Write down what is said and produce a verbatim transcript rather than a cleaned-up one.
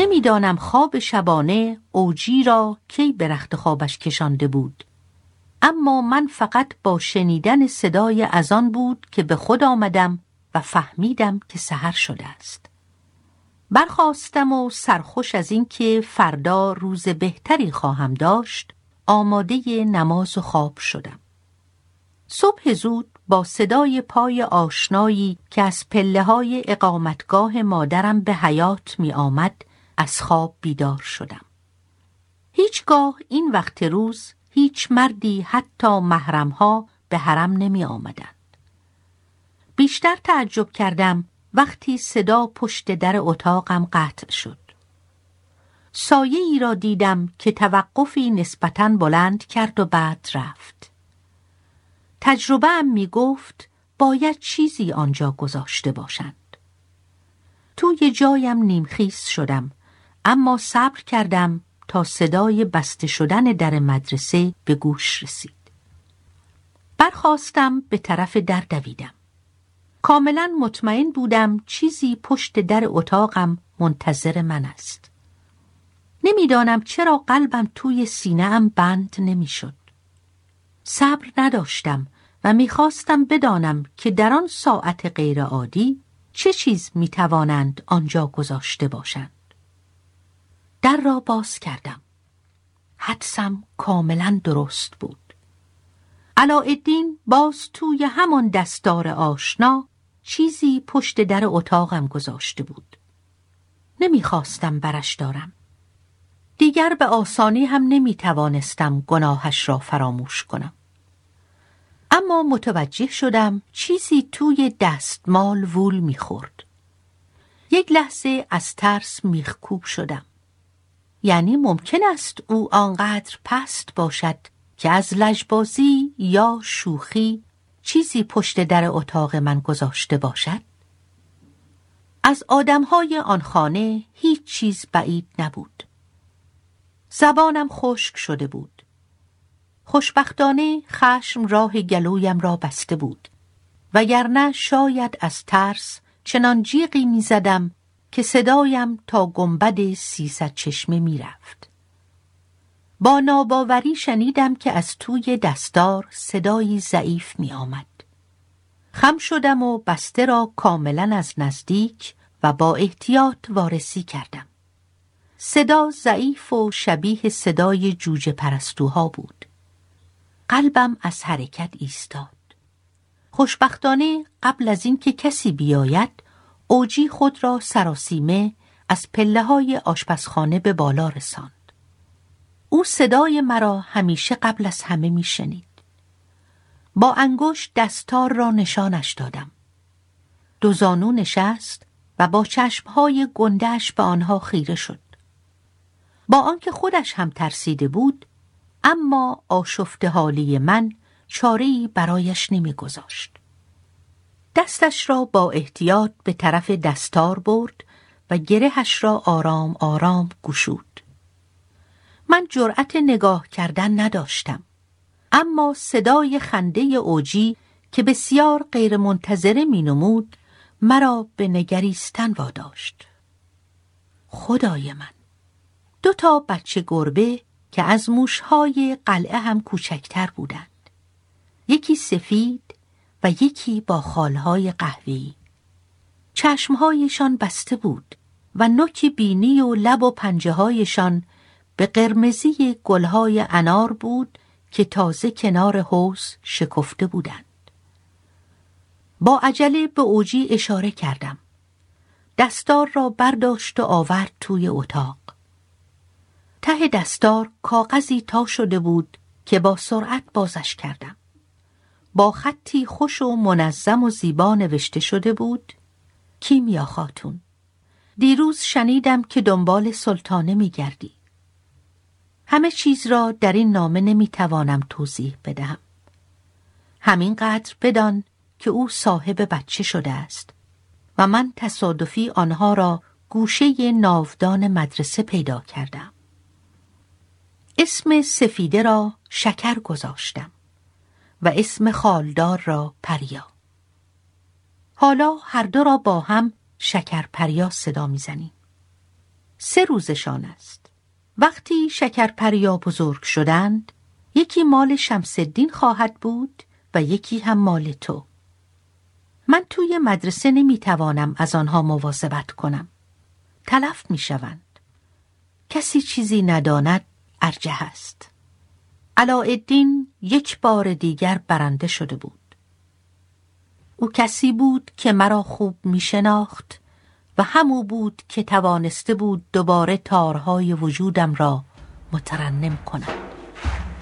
نمیدانم خواب شبانه اوجی را کی به رخت خوابش کشانده بود، اما من فقط با شنیدن صدای اذان بود که به خود آمدم و فهمیدم که سحر شده است. برخاستم و سرخوش از این که فردا روز بهتری خواهم داشت آماده نماز و خواب شدم. صبح زود با صدای پای آشنایی که از پله های اقامتگاه مادرم به حیاط می آمد از خواب بیدار شدم. هیچگاه این وقت روز هیچ مردی حتی محرمها به حرم نمی آمدند. بیشتر تعجب کردم وقتی صدا پشت در اتاقم قطع شد. سایه ای را دیدم که توقفی نسبتاً بلند کرد و بعد رفت. تجربه ام می گفت باید چیزی آنجا گذاشته باشند. توی جایم نیمخیز شدم، اما صبر کردم تا صدای بسته شدن در مدرسه به گوش رسید. برخاستم به طرف در دویدم. کاملا مطمئن بودم چیزی پشت در اتاقم منتظر من است. نمیدانم چرا قلبم توی سینه‌ام بند نمیشد. صبر نداشتم و میخواستم بدانم که در آن ساعت غیرعادی چه چیز میتوانند آنجا گذاشته باشند. در را باز کردم. حدسم کاملا درست بود. علاءالدین باز توی همان دستار آشنا چیزی پشت در اتاقم گذاشته بود. نمیخواستم برش دارم. دیگر به آسانی هم نمیتوانستم گناهش را فراموش کنم. اما متوجه شدم چیزی توی دستمال وول میخورد. یک لحظه از ترس میخکوب شدم. یعنی ممکن است او آنقدر پست باشد که از لجبازی یا شوخی چیزی پشت در اتاق من گذاشته باشد؟ از آدمهای آن خانه هیچ چیز بعید نبود. زبانم خشک شده بود. خوشبختانه خشم راه گلویم را بسته بود، وگرنه شاید از ترس چنان جیغی می زدم که صدایم تا گنبد سیصد چشمه می رفت. با ناباوری شنیدم که از توی دستار صدایی ضعیف می آمد. خم شدم و بسته را کاملا از نزدیک و با احتیاط وارسی کردم. صدا ضعیف و شبیه صدای جوجه پرستوها بود. قلبم از حرکت ایستاد. خوشبختانه قبل از این که کسی بیاید، اوجی خود را سراسیمه از پله های آشپزخانه به بالا رساند. او صدای مرا همیشه قبل از همه می شنید. با انگشت دستار را نشانش دادم. دو زانو نشست و با چشمهای گنده‌اش به آنها خیره شد. با آنکه خودش هم ترسیده بود، اما آشفته حالی من چاره‌ای برایش نمی‌گذاشت. دستش را با احتیاط به طرف دستار برد و گرهش را آرام آرام گشود. من جرأت نگاه کردن نداشتم، اما صدای خنده اوجی که بسیار غیر منتظره می نمود مرا به نگریستن واداشت. خدای من، دو تا بچه گربه که از موشهای قلعه هم کوچکتر بودند. یکی سفید و یکی با خالهای قهوه‌ای. چشمهایشان بسته بود و نوک بینی و لب و پنجه هایشان به قرمزی گلهای انار بود که تازه کنار حوض شکفته بودند. با عجله به اوجی اشاره کردم. دستار را برداشت و آورد توی اتاق. ته دستار کاغذی تا شده بود که با سرعت بازش کردم. با خطی خوش و منظم و زیبا نوشته شده بود: کیمیا خاتون، دیروز شنیدم که دنبال سلطانه می گردی. همه چیز را در این نامه نمی توانم توضیح بدهم. همینقدر بدان که او صاحب بچه شده است و من تصادفی آنها را گوشه ناودان مدرسه پیدا کردم. اسم سفیده را شکر گذاشتم و اسم خالدار را پریا. حالا هر دو را با هم شکر پریا صدا می‌زنیم. سه روزشان است. وقتی شکرپریا بزرگ شدند، یکی مال شمس‌الدین خواهد بود و یکی هم مال تو. من توی مدرسه نمیتوانم از آنها مواظبت کنم. تلف میشوند. کسی چیزی نداند ارجح است. علاءالدین یک بار دیگر برنده شده بود. او کسی بود که مرا خوب میشناخت و همو بود که توانسته بود دوباره تارهای وجودم را مترنم کند.